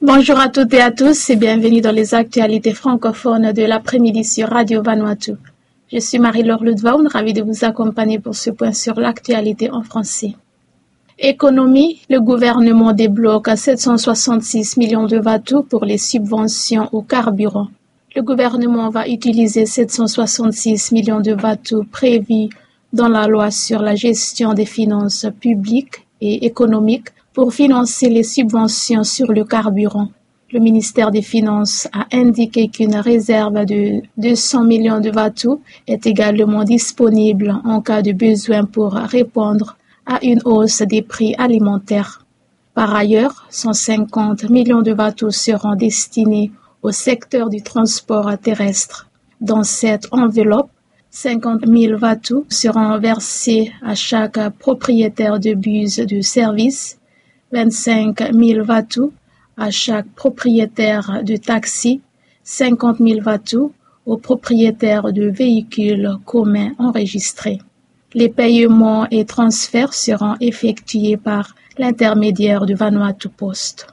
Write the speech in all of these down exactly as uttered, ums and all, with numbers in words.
Bonjour à toutes et à tous et bienvenue dans les actualités francophones de l'après-midi sur Radio Vanuatu. Je suis Marie-Laure Ludvaun, ravie de vous accompagner pour ce point sur l'actualité en français. Économie, le gouvernement débloque sept cent soixante-six millions de vatous pour les subventions au carburant. Le gouvernement va utiliser sept cent soixante-six millions de vatous prévus dans la loi sur la gestion des finances publiques et économiques pour financer les subventions sur le carburant. Le ministère des Finances a indiqué qu'une réserve de deux cents millions de vatous est également disponible en cas de besoin pour répondre à une hausse des prix alimentaires. Par ailleurs, cent cinquante millions de vatous seront destinés au secteur du transport terrestre. Dans cette enveloppe, cinquante mille vatous seront versés à chaque propriétaire de bus de service, vingt-cinq mille vatous à chaque propriétaire de taxi, cinquante mille vatous aux propriétaires de véhicules communs enregistrés. Les paiements et transferts seront effectués par l'intermédiaire de Vanuatu Post.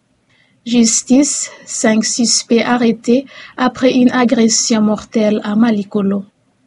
Justice, cinq suspects arrêtés après une agression mortelle à Malikolo.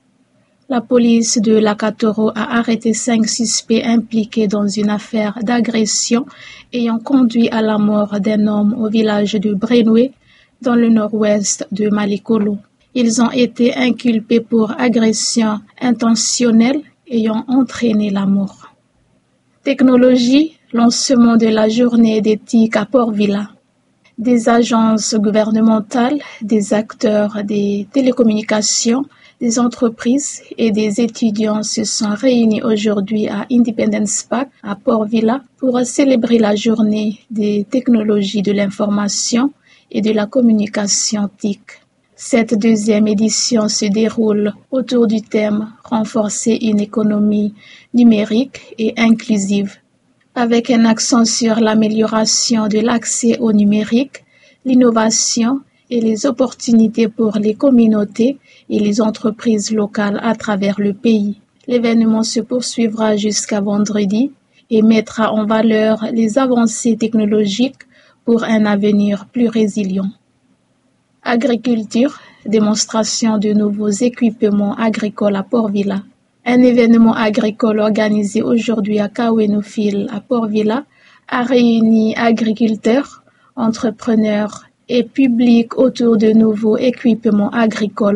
La police de Lakatoro a arrêté cinq suspects impliqués dans une affaire d'agression ayant conduit à la mort d'un homme au village de Brenwe, dans le nord-ouest de Malikolo. Ils ont été inculpés pour agression intentionnelle ayant entraîné la mort. Technologie, lancement de la journée d'éthique à Port Vila. Des agences gouvernementales, des acteurs des télécommunications, des entreprises et des étudiants se sont réunis aujourd'hui à Independence Park à Port Vila pour célébrer la journée des technologies de l'information et de la communication T I C. Cette deuxième édition se déroule autour du thème « Renforcer une économie numérique et inclusive », avec un accent sur l'amélioration de l'accès au numérique, l'innovation et les opportunités pour les communautés et les entreprises locales à travers le pays. L'événement se poursuivra jusqu'à vendredi et mettra en valeur les avancées technologiques pour un avenir plus résilient. Agriculture, démonstration de nouveaux équipements agricoles à Port Vila. Un événement agricole organisé aujourd'hui à Kawenufil à Port Vila a réuni agriculteurs, entrepreneurs et public autour de nouveaux équipements agricoles